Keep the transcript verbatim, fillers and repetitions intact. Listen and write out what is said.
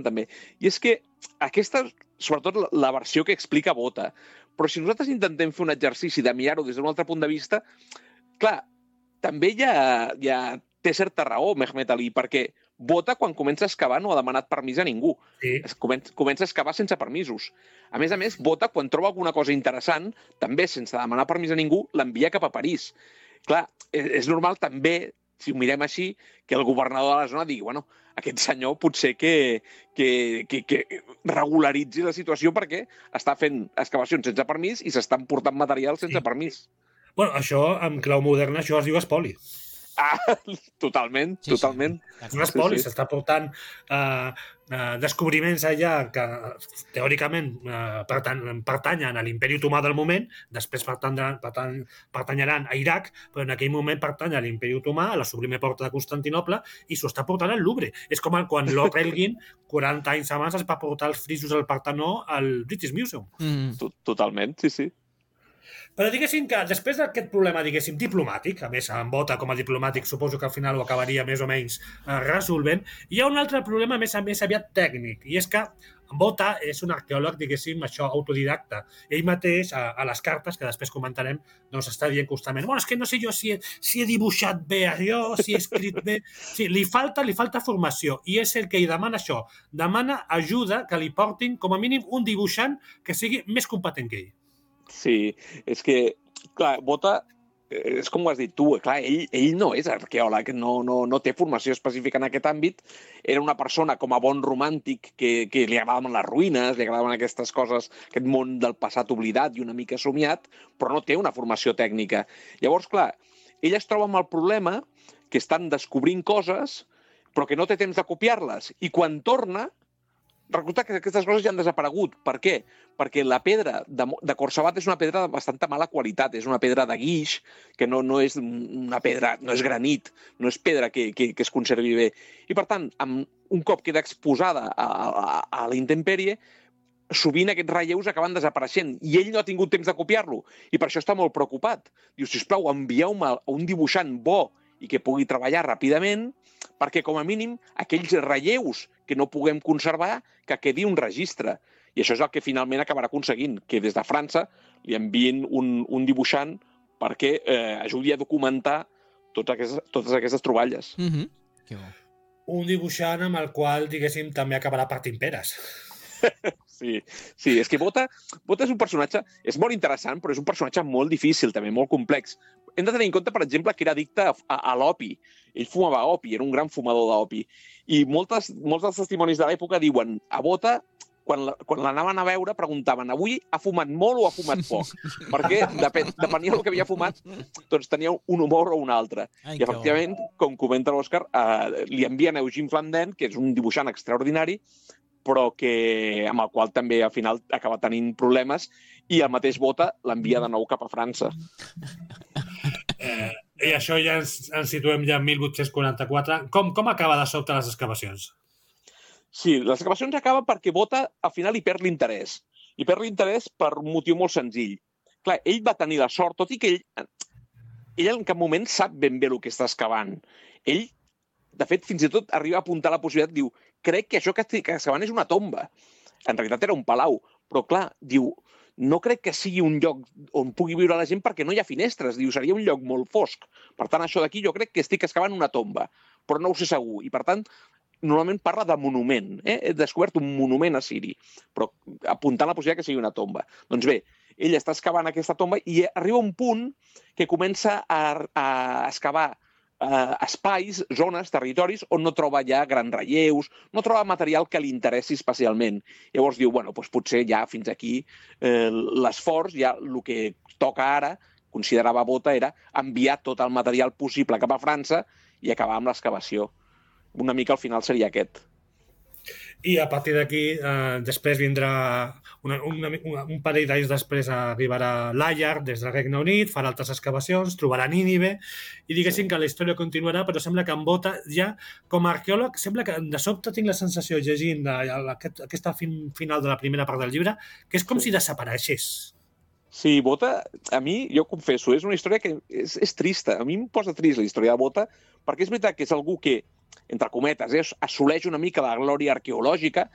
també. I és que aquesta, sobretot la, la versió que explica Bota, però si nosaltres intentem fer un exercici de mirar-ho des d'un altre punt de vista, clar, també ja, ja té certa raó Mehmet Ali, perquè Bota, quan comença a excavar, no ha demanat permís a ningú. Sí. Comença, comença a excavar sense permisos. A més a més, Bota, quan troba alguna cosa interessant, també sense demanar permís a ningú, l'envia cap a París. Clar, és, és normal també, si ho mirem així, que el governador de la zona digui, bueno, aquest senyor potser que, que, que, que regularitzi la situació perquè està fent excavacions sense permís i s'estan portant material sense Sí. permís. Bueno, això, en clau moderna, això es diu espoli. Ah, totalment, Sí, sí. totalment. És un espoli, Sí, sí. s'està portant eh, eh, descobriments allà que teòricament eh, pertany- pertanyen a l'imperi otomà del moment, després pertanyran, pertany, pertanyaran a Iraq, però en aquell moment pertany a l'imperi otomà, a la sublime porta de Constantinople, i s'ho està portant al Louvre. És com quan Lord Elgin, quaranta anys abans, es va portar els frisos del Partenó al British Museum. Mm. Totalment, sí, sí. Però diguéssim que després d'aquest problema, diguéssim, diplomàtic, a més, en Bota com a diplomàtic suposo que al final ho acabaria més o menys eh, resolvent, hi ha un altre problema més a més aviat tècnic, i és que Bota és un arqueòleg, diguéssim, això, autodidacta. Ell mateix, a, a les cartes, que després comentarem, doncs està dient constantment, bueno, és que no sé jo si he, si he dibuixat bé allò, si he escrit bé... Sí, li falta, li falta formació, i és el que hi demana això. Demana ajuda que li portin, com a mínim, un dibuixant que sigui més competent que ell. Sí, és que, clar, Bota, eh, és com ho has dit tu, clar, ell, ell no és arqueòleg, no, no, no té formació específica en aquest àmbit, era una persona com a bon romàntic que, que li agradaven les ruïnes, li agradaven aquestes coses, aquest món del passat oblidat i una mica somiat, però no té una formació tècnica. Llavors, clar, ell es troba amb el problema que estan descobrint coses, però que no té temps de copiar-les, i quan torna, resulta que aquestes coses ja han desaparegut. Per què? Perquè la pedra de, de Corsabat és una pedra de bastant mala qualitat, és una pedra de guix, que no, no és una pedra, no és granit, no és pedra que, que, que es conservi bé. I per tant, amb, un cop queda exposada a, a, a la intempèrie, sovint aquests relleus acaben desapareixent i ell no ha tingut temps de copiar-lo i per això està molt preocupat. Diu, sisplau, envieu-me un dibuixant bo i que pugui treballar ràpidament perquè, com a mínim, aquells relleus que no puguem conservar, que quedi un registre. I això és el que finalment acabarà aconseguint, que des de França li enviïn un, un dibuixant perquè eh, ajudi a documentar totes aquestes, totes aquestes troballes. Mm-hmm. Que bo. Un dibuixant amb el qual, diguéssim, també acabarà partint peres. Sí, sí, és que Bota, Bota és un personatge, és molt interessant, però és un personatge molt difícil, també, molt complex. Hem de tenir en compte, per exemple, que era addicte a, a, a l'opi. Ell fumava opi, era un gran fumador d'opi. I moltes, molts dels testimonis de l'època diuen, a Bota, quan, la, quan l'anaven a veure, preguntaven, avui ha fumat molt o ha fumat poc? Perquè depèn, depenia del que havia fumat, doncs tenia un humor o un altre. Ai, I efectivament, com comenta l'Òscar, eh, li envien a Eugene Flandin, que és un dibuixant extraordinari, però que, amb el qual també al final acaba tenint problemes, i el mateix Bota l'envia de nou cap a França. Eh, I això ja ens, ens situem ja en mil vuit-cents quaranta-quatre. Com, com acaba de sobte les excavacions? Sí, les excavacions acaben perquè Bota al final hi perd l'interès. I perd l'interès per un motiu molt senzill. Clar, ell va tenir la sort, tot i que ell, ell en cap moment sap ben bé el que està excavant. Ell, de fet, fins i tot arriba a apuntar la possibilitat, diu, crec que això que estic excavant és una tomba. En realitat era un palau, però clar, diu, no crec que sigui un lloc on pugui viure la gent perquè no hi ha finestres, diu, seria un lloc molt fosc. Per tant, això d'aquí jo crec que estic excavant una tomba, però no ho sé segur. I per tant, normalment parla de monument. Eh? He descobert un monument assiri, però apuntant la possibilitat que sigui una tomba. Doncs bé, ell està excavant aquesta tomba i arriba un punt que comença a, a excavar eh, espais, zones, territoris on no troba ja grans relleus, no troba material que li interessi especialment. Llavors diu, bueno, doncs potser ja fins aquí eh, l'esforç, ja el que toca ara, considerava Bota, era enviar tot el material possible cap a França i acabar amb l'excavació. Una mica al final seria aquest. I a partir d'aquí, eh, després vindrà, una, una, una, un parell d'anys després arribarà Layard des del Regne Unit, farà altres excavacions, trobarà Nínive, i diguéssim que la història continuarà, però sembla que en Bota ja, com a arqueòleg, sembla que de sobte tinc la sensació, llegint de, aquest, aquesta fin, final de la primera part del llibre, que és com sí. si desapareixés. Sí, Bota, a mi, jo confesso, és una història que és, és trista. A mi em posa trist la història de Bota, perquè és veritat que és algú que, entre cometes, eh, assoleix una mica la glòria arqueològica,